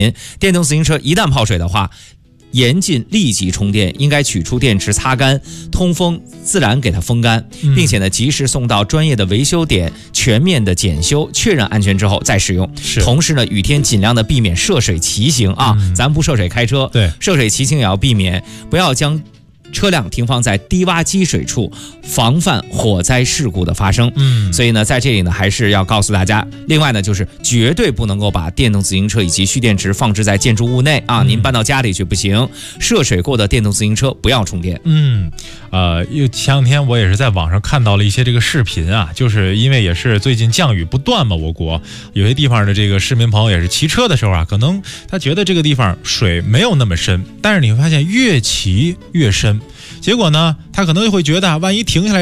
电动自行车一旦泡水的话，严禁立即充电，应该取出电池擦干，通风自然给它风干，并且呢及时送到专业的维修点全面的检修，确认安全之后再使用。同时呢雨天尽量的避免涉水骑行啊，咱不涉水开车， 对， 涉水骑行也要避免，不要将车辆停放在低洼积水处，防范火灾事故的发生。所以呢，在这里呢，还是要告诉大家，另外呢，就是绝对不能够把电动自行车以及蓄电池放置在建筑物内啊，您搬到家里去不行。涉水过的电动自行车不要充电。 前两天我也是在网上看到了一些这个视频啊，就是因为也是最近降雨不断嘛，我国有些地方的这个市民朋友也是骑车的时候啊，可能他觉得这个地方水没有那么深，但是你会发现越骑越深。结果呢，他可能就会觉得万一停下来